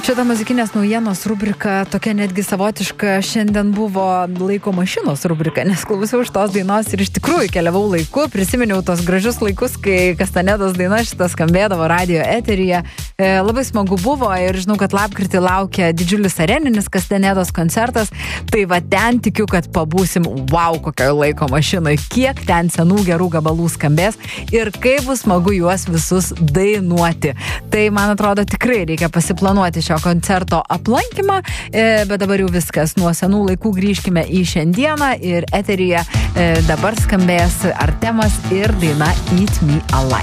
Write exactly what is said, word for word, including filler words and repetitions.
Šita muzikinės naujienos rubrika tokia netgi savotiška šiandien buvo laiko mašinos rubrika, nes klausiau iš tos dainos ir iš tikrųjų keliavau laiku, prisiminiau tos gražius laikus, kai Kastanedos daina šitą skambėdavo radio eteryje. E, labai smagu buvo ir žinau, kad lapkritį laukia didžiulis areninis Kastanedos koncertas, tai va ten tikiu, kad pabūsim, wow, kokioje laiko mašinoje, kiek ten senų gerų gabalų skambės ir kaip bus smagu juos visus dainuoti. Tai man atrodo tikrai reikia pasiplanuoti šio koncerto aplankymą, bet dabar jau viskas. Nuo senų laikų grįžkime į šiandieną ir eteryje dabar skambės Artemas ir daina Eat Me Alive.